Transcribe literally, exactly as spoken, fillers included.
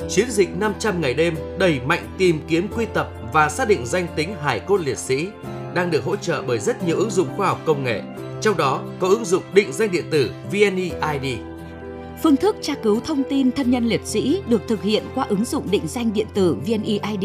Chiến dịch năm trăm ngày đêm đẩy mạnh tìm kiếm, quy tập và xác định danh tính hài cốt liệt sĩ đang được hỗ trợ bởi rất nhiều ứng dụng khoa học công nghệ, trong đó có ứng dụng định danh điện tử vê en e i đê. Phương thức tra cứu thông tin thân nhân liệt sĩ được thực hiện qua ứng dụng định danh điện tử vê en e i đê.